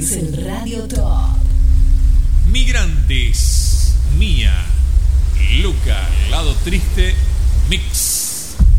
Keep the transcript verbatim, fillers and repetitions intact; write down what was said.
es el Radio Top. Migrantes, Mía, Luca, Lado Triste, Mix.